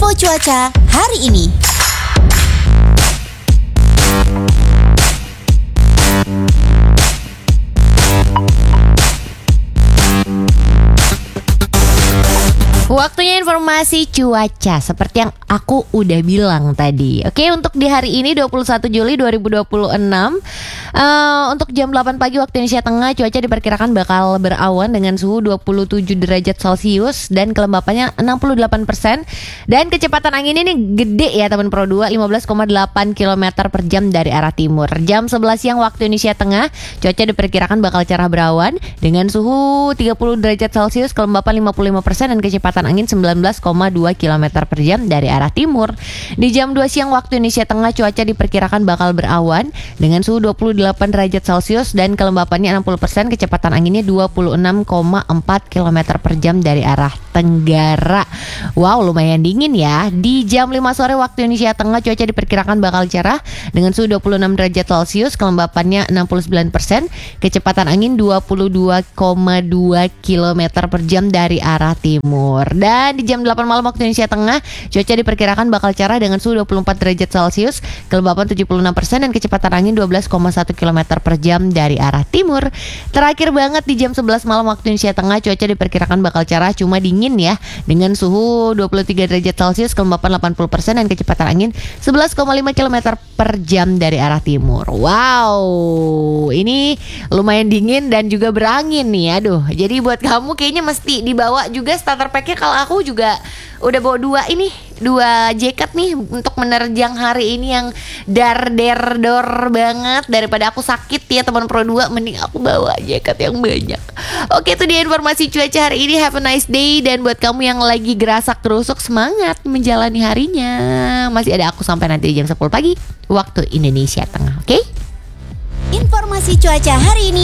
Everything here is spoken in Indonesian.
Info cuaca hari ini. Waktunya informasi cuaca seperti yang aku udah bilang tadi. Oke, untuk di hari ini 21 Juli 2026 untuk jam 8 pagi waktu Indonesia Tengah, cuaca diperkirakan bakal berawan dengan suhu 27 derajat Celcius dan kelembapannya 68%. Dan kecepatan angin ini gede ya teman Pro 2, 15,8 km per jam dari arah timur. Jam 11 siang waktu Indonesia Tengah, cuaca diperkirakan bakal cerah berawan dengan suhu 30 derajat Celcius, kelembapan 55% dan kecepatan angin 19,2 km per jam dari arah timur. Di jam 2 siang waktu Indonesia Tengah, cuaca diperkirakan bakal berawan dengan suhu 28 derajat Celcius dan kelembapannya 60%, kecepatan anginnya 26,4 km per jam dari arah tenggara. Wow, lumayan dingin ya. Di jam 5 sore waktu Indonesia Tengah, cuaca diperkirakan bakal cerah dengan suhu 26 derajat Celcius, kelembapannya 69%, kecepatan angin 22,2 km per jam dari arah timur. Dan di jam 8 malam waktu Indonesia Tengah, cuaca diperkirakan bakal cerah dengan suhu 24 derajat Celcius, kelembapan 76% dan kecepatan angin 12,1 km per jam dari arah timur. Terakhir banget di jam 11 malam waktu Indonesia Tengah, cuaca diperkirakan bakal cerah cuma dingin ya, dengan suhu 23 derajat Celcius, kelembapan 80% dan kecepatan angin 11,5 km per jam dari arah timur. Wow, ini lumayan dingin dan juga berangin nih. Aduh, jadi buat kamu kayaknya mesti dibawa juga starter packnya. Kalau aku juga udah bawa dua jaket nih untuk menerjang hari ini yang dor banget. Daripada aku sakit ya teman Pro 2, mending aku bawa jaket yang banyak. Oke, itu dia informasi cuaca hari ini. Have a nice day. Dan buat kamu yang lagi gerasak gerusuk, semangat menjalani harinya. Masih ada aku sampai nanti jam 10 pagi waktu Indonesia Tengah. Oke? Informasi cuaca hari ini